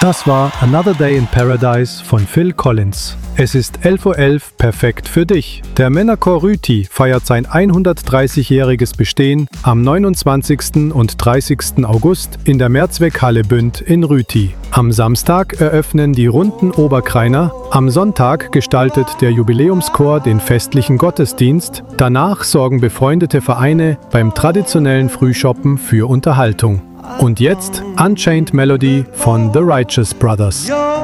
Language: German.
Das war Another Day in Paradise von Phil Collins. Es ist 11:11 Uhr, perfekt für dich. Der Männerchor Rüti feiert sein 130-jähriges Bestehen am 29. und 30. August in der Mehrzweckhalle Bünd in Rüti. Am Samstag eröffnen die Runden Oberkreiner, am Sonntag gestaltet der Jubiläumschor den festlichen Gottesdienst, danach sorgen befreundete Vereine beim traditionellen Frühschoppen für Unterhaltung. Und jetzt Unchained Melody von The Righteous Brothers.